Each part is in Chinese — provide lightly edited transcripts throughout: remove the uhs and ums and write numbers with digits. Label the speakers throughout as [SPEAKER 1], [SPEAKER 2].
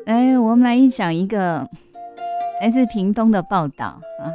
[SPEAKER 1] 来，我们来讲一个来自屏东的报道啊。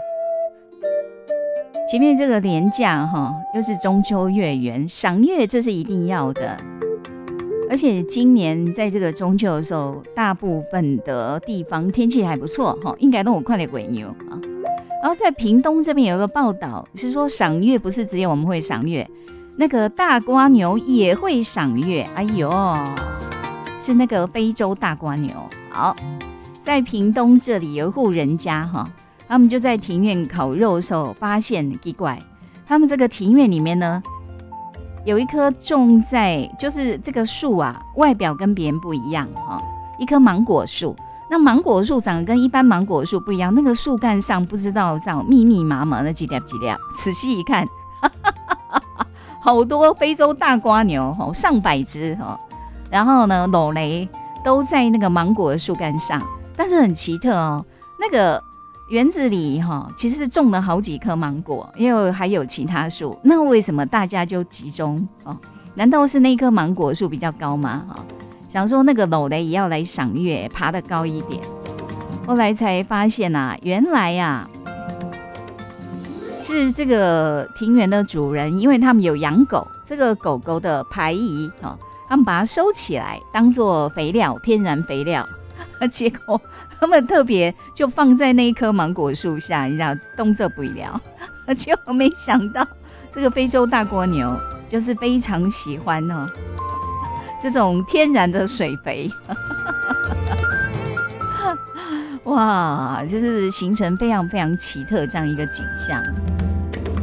[SPEAKER 1] 前面这个连假又是中秋月圆，赏月这是一定要的。而且今年在这个中秋的时候，大部分的地方天气还不错应该都有快点鬼牛啊。然后在屏东这边有一个报道是说，赏月不是只有我们会赏月，那个大蝸牛也会赏月。哎呦，是那个非洲大蝸牛。好，在屏东这里有一户人家他们就在庭院烤肉的时候发现奇怪，他们这个庭院里面呢，有一棵种在就是这个树啊，外表跟别人不一样一棵芒果树。那芒果树长得跟一般芒果树不一样，那个树干上不知道这样密密麻麻的几粒几粒，仔细一看，好多非洲大蝸牛上百只然后呢，裸雷都在那个芒果的树干上。但是很奇特那个园子里其实是种了好几棵芒果，因为还有其他树。那为什么大家就集中难道是那棵芒果树比较高吗想说那个裸雷也要来赏月，爬得高一点。后来才发现原来是这个庭园的主人，因为他们有养狗，这个狗狗的排遗他们把它收起来当做肥料，天然肥料。结果他们特别就放在那一棵芒果树下，你知道动这不了。结果没想到这个非洲大蜗牛就是非常喜欢这种天然的水肥。哇，就是形成非常非常奇特这样一个景象。